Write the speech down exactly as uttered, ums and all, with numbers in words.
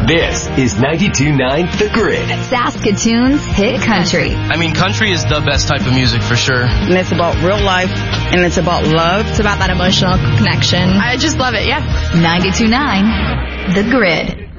This is ninety-two point nine The Grid. Saskatoon's hit country. I mean, country is the best type of music for sure. And it's about real life, and it's about love. It's about that emotional connection. I just love it, yeah. ninety-two point nine The Grid.